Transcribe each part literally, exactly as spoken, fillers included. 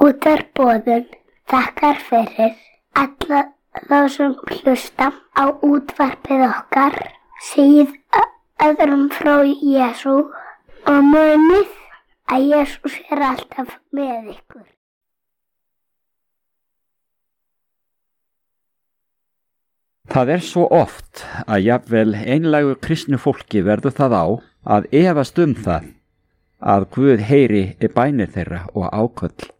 Útvarpsboðun þakkar fyrir alla þá sem hlusta á útvarpið okkar, segið öðrum frá Jesú og munið að Jesús er alltaf með ykkur. Það er svo oft að jafnvel einlægu kristnu fólki verður það á að efast um það að Guð heyri bænir þeirra og áköll.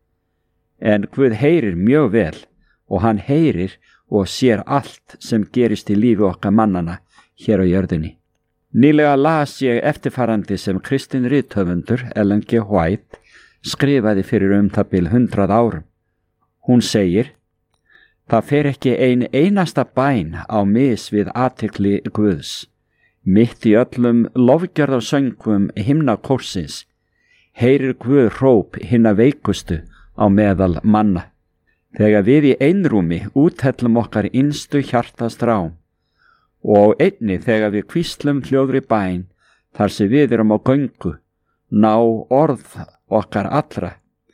En Guð heyrir mjög vel og hann heyrir og sér allt sem gerist í lífi okkar mannana hér á jörðinni. Nýlega las ég eftirfarandi sem kristinn rithöfundur Ellen G. White skrifaði fyrir um það bil hundrað árum. Hún segir: Það fer ekki ein einasta bæn á mis við athygli Guðs. Mitt í öllum lofgjörðarsöngvum himnakórsins heyrir Guð hróp hinna veikustu á meðal manna. Þegar við í einrúmi úthellum okkar innstu hjartastrám og einni þegar við hvíslum hljóðri bæn þar sem við erum á göngu, ná orð okkar allra,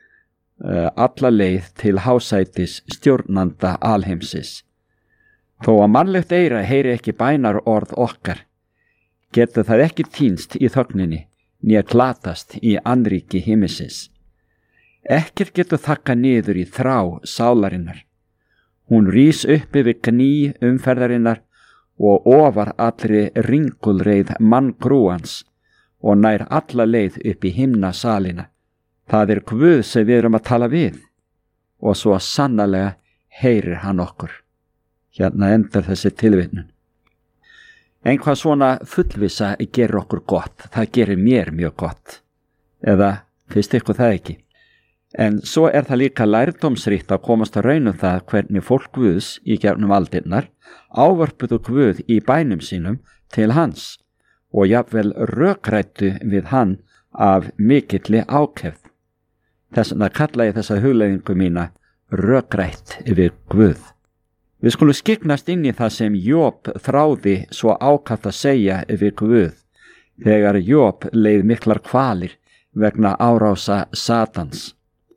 alla leið til hásætis stjórnanda alheimsins. Þó að mannlegt eyra heyri ekki bænar orð okkar, getur það ekki týnst í þögninni, né glatast í annríki himmisins. Ekkert getur þakka niður í þrá sálarinnar. Hún rís upp yfir kný umferðarinnar og ofar allri ringulreið manngrúans og nær alla leið upp í himnasalina. Það er Guð sem við erum að tala við og svo sannarlega heyrir hann okkur. Hérna endar þessi tilvitnun. En hvað svona fullvissa gerir okkur gott, það gerir mér mjög gott. Eða finnst ykkur það ekki? En svo er það líka lærdómsríkt að komast að raun um það hvernig fólk Guðs í gegnum aldirnar ávörpuðu Guð í bænum sínum til hans og jafnvel rökrættu við hann af mikilli ákefð. Þess vegna kalla ég þessa hugleiðingu mína rökrætt við Guð. Við skulum skyggnast inn í það sem Job þráði svo ákaft að segja við Guð þegar Job leið miklar kvalir vegna árása Satans.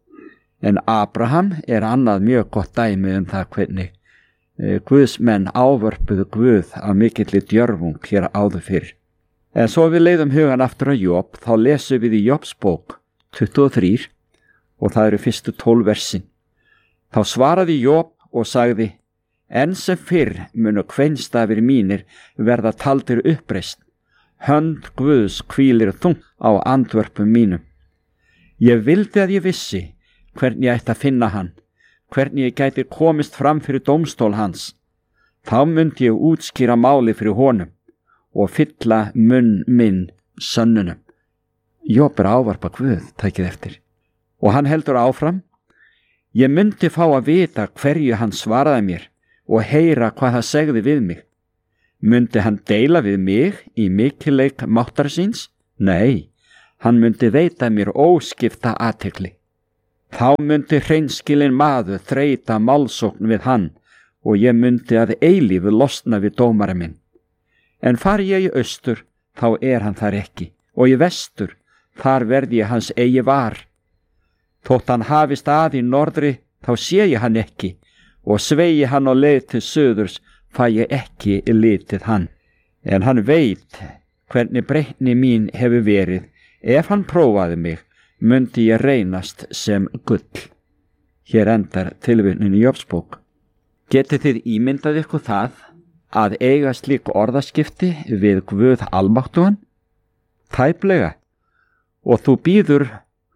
En Abraham er annað mjög gott dæmi um það hvernig Guðs menn ávörpuðu Guð af mikilli djörfung hér áður fyrr. En svo við leiðum hugan aftur á Job, þá lesum við í Jobs bók tuttugu og þrjú og það eru fyrstu tólf versin. Þá svaraði Job og sagði: En sem fyrr munu kveinstafir mínir verða taldir uppreist. Hönd Guðs hvílir þungt á andvörpum mínum. Ég vildi að ég vissi hvernig ég ætti að finna hann, hvernig ég gæti komist fram fyrir dómstól hans. Þá myndi ég útskýra máli fyrir honum og fylla munn minn sönnunum. Job er ávarpa Guð, takið eftir. Og hann heldur áfram: Ég myndi fá að vita hverju hann svaraði mér og heyra hvað það segði við mig. Myndi hann deila við mig í mikilleik máttar síns? Nei, hann myndi veita mér óskipta athygli. Þá myndi hreinskilinn maður þreyta málsókn við hann og ég myndi að eilífu losna við dómara minn. En fari ég í austur, þá er hann þar ekki, og í vestur, þar verði ég hans eigi var. Þótt hann hafi stað í norðri, þá sé ég hann ekki, og svegi hann á leið til söðurs, fæ ég ekki litið hann. En hann veit hvernig breytni mín hefur verið. Ef hann prófaði mig, myndi ég reynast sem gull. Hér endar tilvitnunin í Jobs bók. Getið þið ímyndað ykkur það að eiga slík orðaskipti við Guð almáttugan? Tæplega. Og þú býður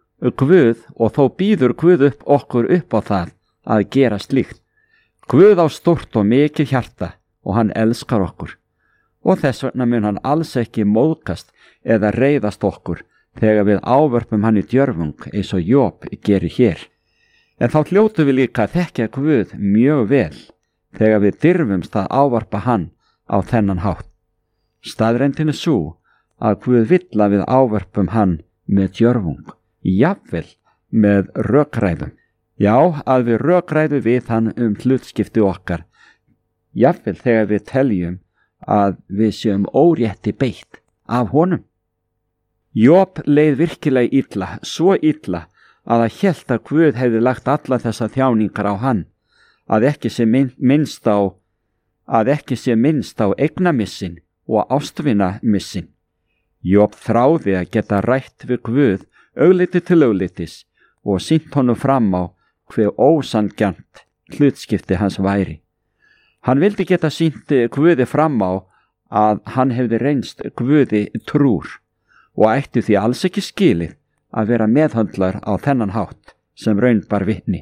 Guð og þó býður Guð upp okkur upp á það að gera slíkt. Guð á stórt og mikið hjarta og hann elskar okkur. Og þess vegna mun hann alls ekki móðgast eða reiðast okkur þegar við ávörpum hann í djörfung eins og Job gerir hér. En þá hljótu við líka að þekkja Guð mjög vel þegar við dirfumst að ávarpa hann á þennan hátt. Staðreyndin er sú að Guð vill að við ávörpum hann með djörfung, jafnvel með rökræðum. Já, að við rökræðum við hann um hlutskipti okkar, jafnvel þegar við teljum að við séum órétti beitt af honum. Job leið virkilega illa, svo illa að það hélt að Guð hefði lagt alla þessa þjáningar á hann, að ekki sé minnst á að ekki sé minnst á eignamissin og ástvínamissin. Job þráði að geta rætt við Guð augliti til auglitis og sýnt honum fram á hve ósanngjarnt hlutskipti hans væri. Hann vildi geta sýnt Guði fram á að hann hefði reynst Guði trúr og ætti því alls ekki skilið að vera meðhöndlar á þennan hátt sem raun bar vitni.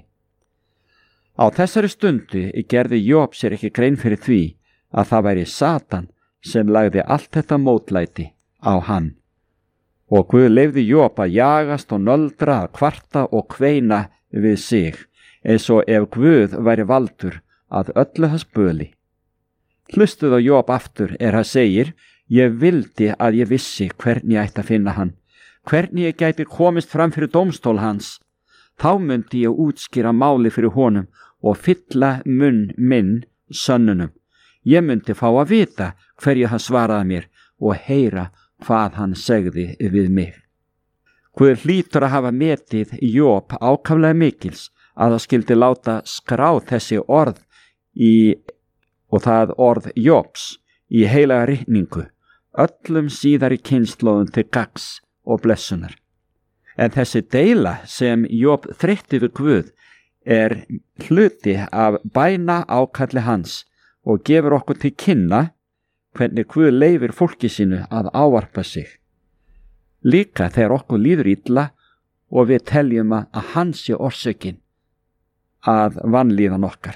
Á þessari stundu gerði Job sér ekki grein fyrir því að það væri Satan sem lagði allt þetta mótlæti á hann. Og Guð leyfði Job að jagast og nöldra, að kvarta og kveina við sig, eins og ef Guð væri valdur að öllu hans böli. Hlustuð á Job aftur er hann segir, ég vildi að ég vissi hvernig ég ætti að finna hann, hvernig ég gæti komist fram fyrir dómstól hans. Þá myndi ég útskýra máli fyrir honum og fylla munn minn sönnunum. Ég myndi fá að vita hverju hann svaraði mér og heyra hvað hann segði við mig. Guð hlýtur að hafa metið Job ákaflega mikils að það skildi láta skrá þessi orð í, og það orð Jobs í heilaga ritningu, öllum síðari kynslóðum til gagns og blessunar. En þessi deila sem Job þreytti við Guð er hluti af bæna ákalli hans og gefur okkur til kynna hvernig Guð leyfir fólki sínu að ávarpa sig. Líka þegar okkur líður illa og við teljum að hans sé orsökin að vanlíðan okkar.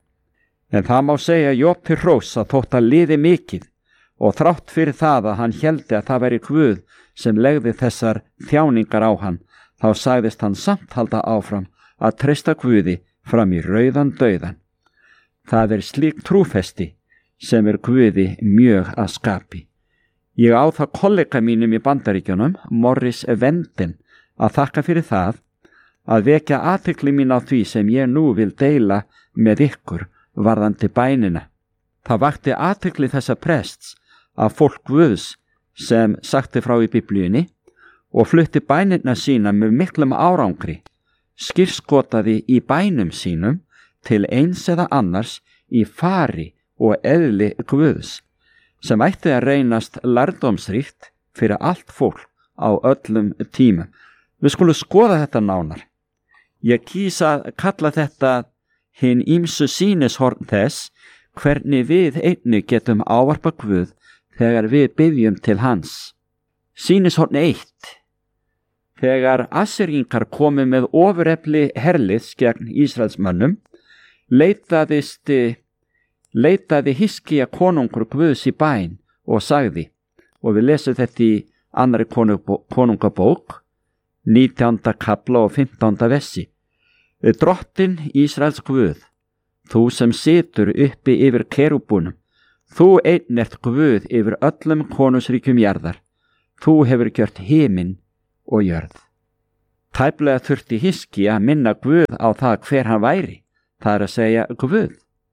En það má segja Job til hrós að þótt að liði mikið og þrátt fyrir það að hann héldi að það væri Guð sem legði þessar þjáningar á hann, þá sagðist hann samt halda áfram að treysta Guði fram í rauðan dauðan. Það er slík trúfesti sem er Guði mjög að skapi. Ég á það kollega mínum í Bandaríkjunum, Morris Vendin, að þakka fyrir það að vekja athygli mín á því sem ég nú vil deila með ykkur varðandi bænina. Það vakti athygli þessa prests að fólk Guðs sem sagti frá í Biblíunni og flutti bænirna sína með miklum árangri, skírskotaði í bænum sínum til eins eða annars í fari og eðli Guðs, sem ætti að reynast lærdómsríkt fyrir allt fólk á öllum tímum. Við skulum skoða þetta nánar. Ég kýs að kalla þetta hinn ýmsu sýnishorn þess hvernig við einnig getum ávarpa Guð þegar við biðjum til hans. Sýnishorn eitt. Þegar Assýringar komu með ofurefli herliðs gegn Ísraelsmönnum, leitaðist, leitaði Hiskía konungur Guðs í bæn og sagði, og við lesum þetta í annarri konungabók, nítjánda kapla og fimmtánda vessi. Drottinn Ísraels Guð, þú sem situr uppi yfir kerúbunum, þú einn ert Guð yfir öllum konungsríkjum jarðar, þú hefur gjört himinn og jörð. Tæplega þurfti Hiskía að minna Guð á það hver hann væri, það er að segja Guð.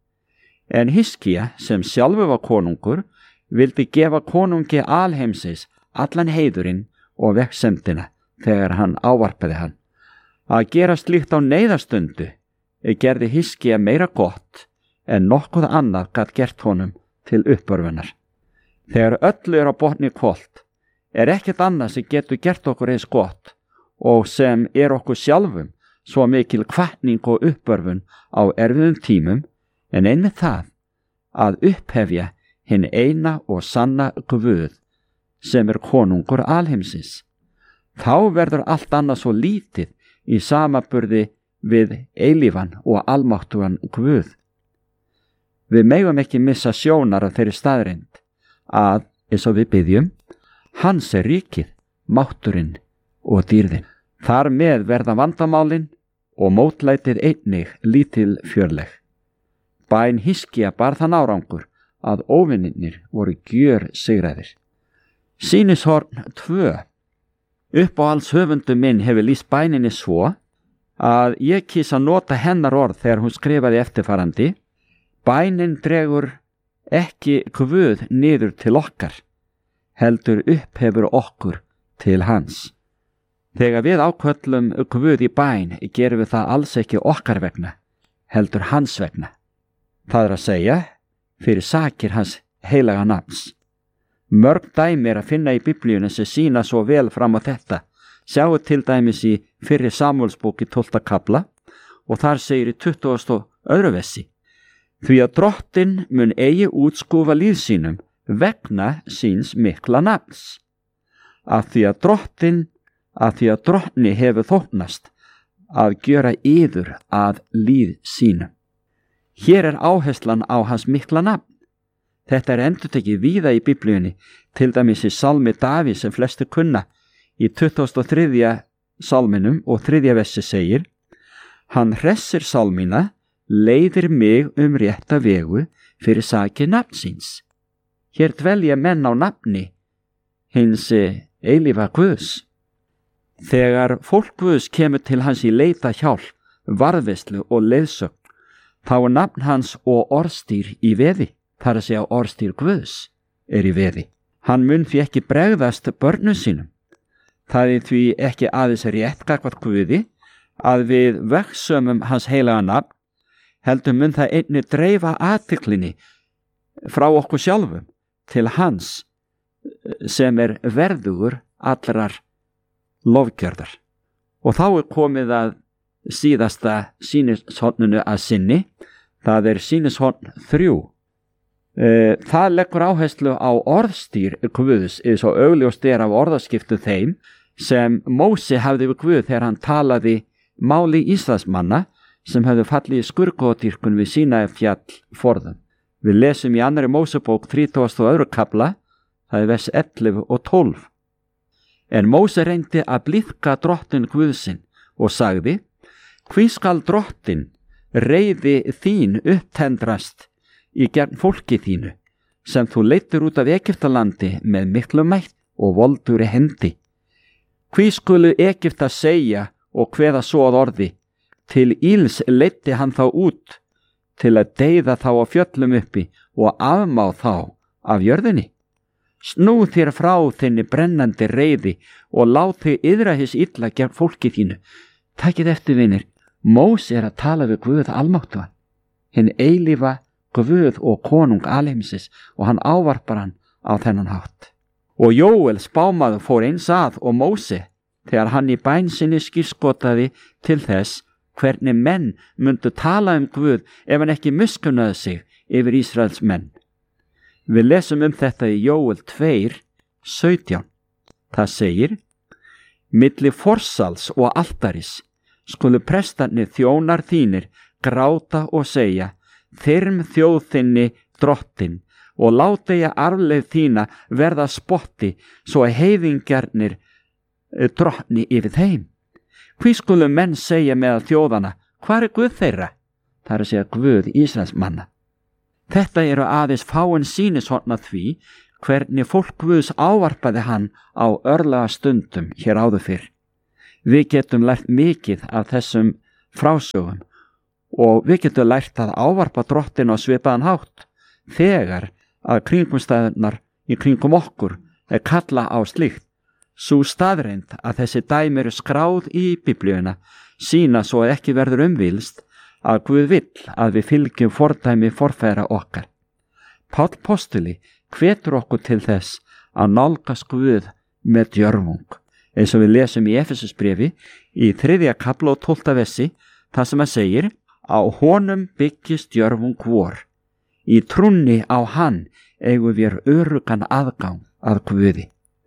En Hiskía, sem sjálfur var konungur, vildi gefa konungi alheimsins allan heiðurinn og vegsemdina þegar hann ávarpaði hann. Að gera slíkt á neyðarstundu gerði Hiskía meira gott en nokkuð annað gat gert honum til uppörfunar. Þegar öllu er á botni hvolft, er ekkert annað sem getur gert okkur eins gott og sem er okkur sjálfum svo mikil hvatning og uppörfun á erfiðum tímum en einmitt það að upphefja hinn eina og sanna Guð sem er konungur alheimsins. Þá verður allt annað svo lítið í samaburði við eilífan og almáttugan Guð. Við megum ekki missa sjónar af þeirri staðreind að, eins og við biðjum, hans er ríkið, mátturinn og dýrðin. Þar með verða vandamálin og mótlætið einnig lítil fjörleg. Bæn Hiskía bar þann árangur að óvinirnir voru gjör sigraðir. Sýnishorn tvö. Uppáhalds höfundu minn hefur lýst bæninni svo að ég kýs að nota hennar orð þegar hún skrifaði eftirfarandi: bænin dregur ekki Guð niður til okkar, heldur upphefur okkur til hans. Þegar við áköllum Guð í bæn, gerum við það alls ekki okkar vegna, heldur hans vegna. Það er að segja, fyrir sakir hans heilaga nafns. Mörg dæmi er að finna í Biblíunni sem sýna svo vel fram á þetta. Sjáu til dæmis í fyrri Samúelsbók í tólfta kafla og þar segir í tuttugasta og öðru versi: Því að drottinn mun eigi útskúfa líf sínum vegna síns mikla nafns. Að því að drottinn, að því að drottni hefur þóknast að gjöra yður að líf sínum. Hér er áherslan á hans mikla nafn. Þetta er endurtekið víða í Biblíunni, til dæmis í Salmi Davíð sem flestir kunna. Í tuttugasta og þriðja salminum og þriðja versi segir: Hann hressir salmina, leiðir mig um rétta vegu fyrir sakir nafnsins. Hér dvelja menn á nafni hins eilífa Guðs. Þegar fólk Guðs kemur til hans í leita hjálp, varðveislu og leiðsögn, þá er nafn hans og orðstýr í veði. Það er að segja orðstýr Guðs er í veði. Hann mun því ekki bregðast börnum sínum. Það er því ekki aðeins rétt gagnvart Guði að við vegsömum hans heilaga nafn, heldur mun það einnig dreifa athyglinni frá okkur sjálfum til hans sem er verðugur allrar lofgjörðar. Og þá er komið að síðasta sýnishorninu að sinni, það er sýnishorn þrjú. Það leggur áherslu á orðstýr Guðs eða svo augljóst er af orðaskiptu þeim sem Móse hafði við Guð þegar hann talaði máli Ísraelsmanna sem hefðu fallið í skurðgóðadýrkun við Sínaí fjall forðum. Við lesum í annarri Mósebók þrítugasta og öðrum kafla, það er vers ellefu og tólf. En Móse reyndi að blíðka drottinn Guðsinn og sagði: Hví skal drottinn reiði þín upptendrast í gegn fólki þínu, sem þú leiddir út af Egyptalandi með miklu mætt og voldugri hendi. Hví skulu Egypta segja og kveða svo að orði: Til íls leiddi hann þá út, til að deyða þá á fjöllum uppi og afmá þá af jörðinni. Snú þér frá þinni brennandi reiði og lát þig yðra hins illa gegn fólki þínu. Takið eftir, vinir, Móse er að tala við Guð almáttugan, hinn eilífa Guð og konung alheimsins, og hann ávarpar hann á þennan hátt. Og Jóel spámaður fór eins að og Móse þegar hann í bæn sinni skírskotaði til þess hvernig menn myndu tala um Guð ef hann ekki miskunnaði sig yfir Ísraels menn. Við lesum um þetta í Jóel tvö sautján. Það segir: Milli forsals og altaris skulu prestarnir þjónar þínir gráta og segja: Þyrm þjóð þinni drottinn, og láta ég arfleið þína verða spotti, svo að heiðingjarnir drottni yfir þeim. Hví skulu menn segja meðal þjóðana: Hvar er Guð þeirra? Það er að segja Guð Ísraels manna. Þetta eru aðeins fáin sýnishorn af því hvernig fólk Guðs ávarpaði hann á örlaga stundum hér áður fyrr. Við getum lært mikið af þessum frásögum og við getum lært að ávarpa drottinn á svipaðan hátt þegar að kringumstæðunar í kringum okkur er kalla á slíkt. Sú staðreind að þessi dæmi eru skráð í Biblíuna sýna svo að ekki verður umvilst að Guð vill að við fylgjum fordæmi forfeðra okkar. Páll postuli hvetur okkur til þess að nálgast Guð með djörfung, eins og við lesum í Efesusbréfi í þriðja kafla og tólfta versi, þar sem að segir: Á honum byggist djörfung vor. Í trúnni á hann eigum við öruggan aðgang að Guði.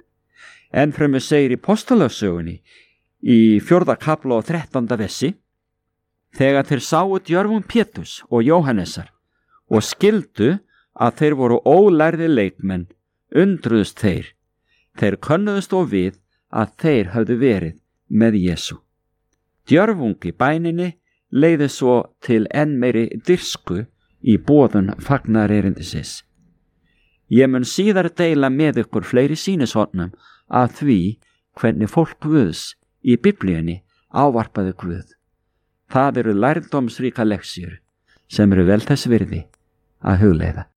Enn fremur segir í Póstólafssögunni í fjórða kafla og þrettánda versi: Þegar þeir sáu djörfung Péturs og Jóhannesar og skildu að þeir voru ólærði leikmenn, undruðust þeir. Þeir könnuðust og við að þeir höfðu verið með Jesú. Djörfung í bæninni leiði svo til enn meiri dirsku í boðun fagnaðarerindisins. Ég mun síðar deila með ykkur fleiri sýnishornum af því hvernig fólk Guðs í Biblíunni ávarpaði Guð. Það eru lærdómsríka leksjur sem eru vel þess virði að hugleiða.